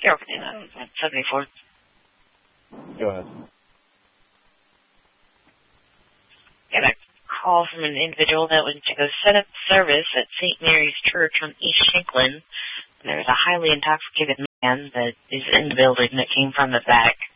Yeah, we can do that. 74. Go ahead. Got a call from an individual that went to go set up service at St. Mary's Church on East Shanklin. There's a highly intoxicated man that is in the building that came from the back.